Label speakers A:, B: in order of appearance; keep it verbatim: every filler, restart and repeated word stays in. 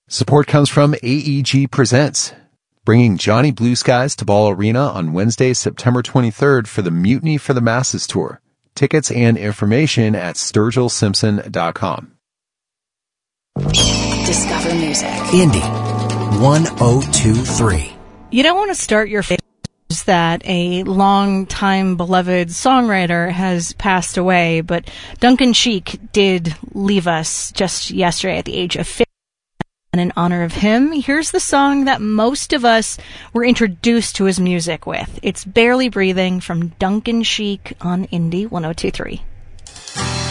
A: Support comes from A E G Presents, bringing Johnny Blue Skies to Ball Arena on Wednesday, September twenty-third for the Mutiny for the Masses Tour. Tickets and information at sturgill simpson dot com.
B: Discover music.
C: Indy one oh two three.
D: You don't want to start your face that a long-time beloved songwriter has passed away, but Duncan Sheik did leave us just yesterday at the age of fifty. And in honor of him, here's the song that most of us were introduced to his music with. It's Barely Breathing from Duncan Sheik on Indy one oh two three.